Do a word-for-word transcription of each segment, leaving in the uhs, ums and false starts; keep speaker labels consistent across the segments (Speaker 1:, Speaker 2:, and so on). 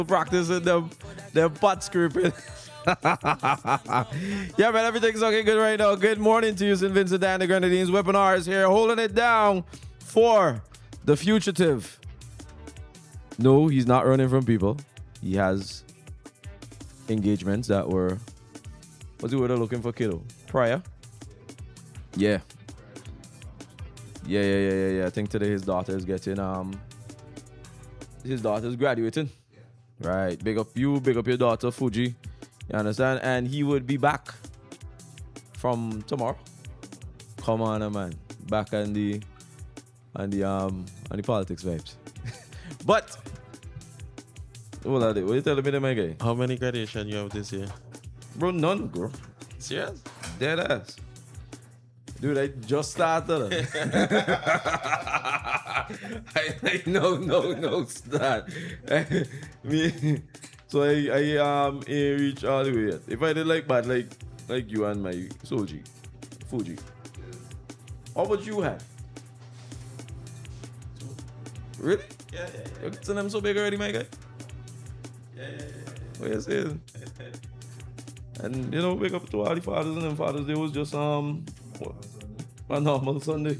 Speaker 1: practicing them, them pot scripting. Yeah, man, everything's looking good right now. Good morning to you, Saint Vincent and the Grenadines. Weapon R is here, holding it down for the fugitive. No, he's not running from people. He has engagements that were, what's the word I'm looking for, kiddo? Prior? Yeah. Yeah, yeah, yeah, yeah, yeah. I think today his daughter is getting, um, his daughter's graduating. Right. Big up you, big up your daughter, Fuji. You understand? And he would be back from tomorrow. Come on, man. Back on the, on the, um, on the politics vibes. But, what are they? What are you telling me, my guy?
Speaker 2: How many graduation you have this year?
Speaker 1: Bro, none, bro.
Speaker 2: Serious?
Speaker 1: Dead ass. Dude, I just started. I, I no no no start. Me, so I I um ain't reach all the way yet. If I did like bad like like you and my Soji, Fuji. How about you have? Really?
Speaker 2: Yeah, yeah, yeah.
Speaker 1: You're getting them so big already, my guy.
Speaker 2: Yeah, yeah, yeah.
Speaker 1: What you saying? And you know, wake up to all the fathers and them fathers. They was just um what, a normal Sunday.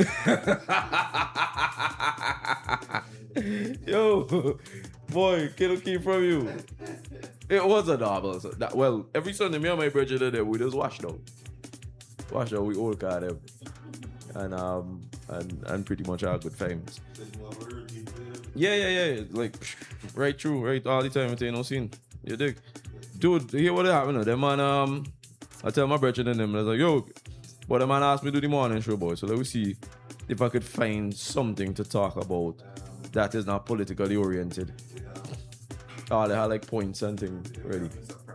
Speaker 1: Yo, boy, kiddo keep from you. It was a normal Sunday. That, well, every Sunday, me and my brother did it. We just washed out. Washed out. We all car them, and um and and pretty much our good times. Yeah, yeah, yeah. Like right through, right all the time. It ain't no scene. You dig? Dude, hear what happened? Them man, um, I tell my brother and them, I was like, yo, but the man asked me to do the morning show, boy. So let me see if I could find something to talk about that is not politically oriented. Oh, they had like points and things ready.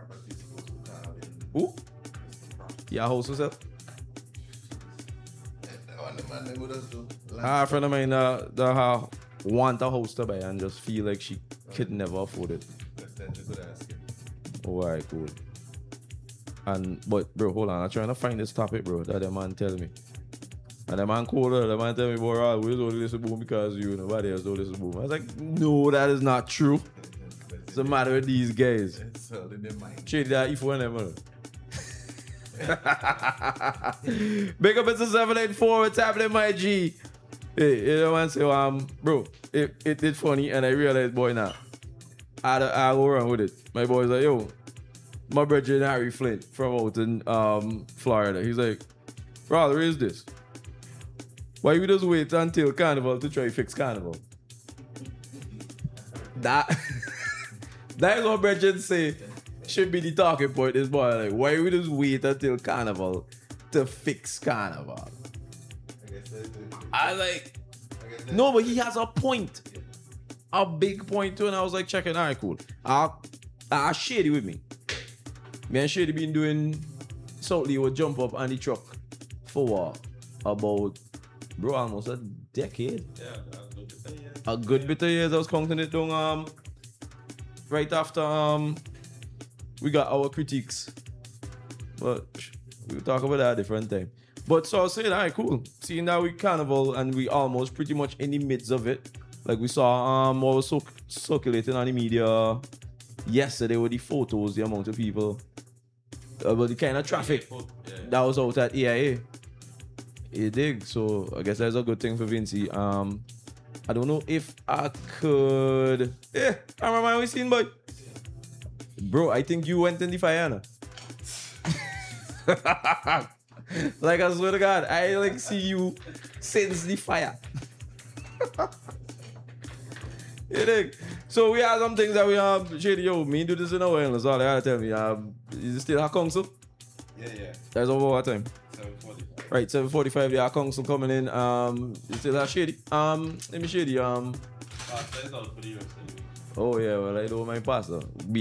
Speaker 1: Who? Yeah, host yourself. Ah, a friend of mine uh, that uh, want a house to buy and just feel like she could never afford it. Oh, alright, cool. And but bro, hold on, I'm trying to find this topic, bro, that the man tell me. And the man called her, the man tell me, boy, oh, we just only listen boom because you, nobody else don't listen boom. I was like, no, that is not true. What's the matter with these guys? Shady that if one of them. Big up, it's a seven eight four, what's happening, my G? Hey, you know what I'm saying? Um, bro, it, it, it's funny, and I realized, boy, now, I, I go around with it. My boy's like, yo, my brother Harry Flint from out in um, Florida. He's like, brother, is this? Why you just wait until Carnival to try to fix Carnival? That, that is what Bridget say should be the talking point. This boy, like, why we just wait until Carnival to fix Carnival? I like, no, but he has a point. A big point too, and I was like checking, all right, cool. Uh, uh Shady with me. Me and Shady been doing Southly would jump up on the truck for what? About, bro, almost a decade.
Speaker 2: Yeah, a good bit of years.
Speaker 1: A good bit of years. I was counting it down um right after um we got our critiques. But we'll talk about that a different time. But so I was saying, all right, cool. Seeing that we Carnival and we almost pretty much in the midst of it. Like we saw um what was so circulating on the media yesterday with the photos, the amount of people, about the kind of traffic
Speaker 2: Yeah, yeah.
Speaker 1: that was out at A I A. You dig? So I guess that's a good thing for Vinci. Um, I don't know if I could. Yeah, I remember we seen, boy. Bro, I think you went in the fire. No? Like I swear to God, I like see you since the fire. You dig? So we have some things that we um Shady, yo, me do this in a while. That's all they gotta tell me. Um, is it still our council?
Speaker 2: Yeah, yeah.
Speaker 1: That's over what time?
Speaker 2: seven forty-five.
Speaker 1: Right, seven forty-five, the our council coming in. Um, is still our Shady. Um, let me Shady. Um,
Speaker 2: Ah, that is all for the rest anyway.
Speaker 1: oh yeah, well I don't mind pastor.